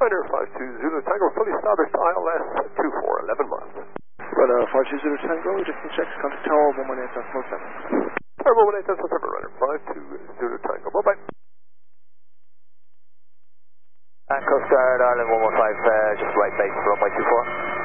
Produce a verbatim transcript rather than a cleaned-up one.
Runner five two Zulu Tango, fully established I L S two four, eleven miles. Runner five two Zulu Tango, distance checks, contact tower one one eight decimal seven. Tower one one eight decimal seven, Runner five two Zulu Tango, bye bye. Uh, Coast Guard Ireland one one five, uh, just right base, runway two four.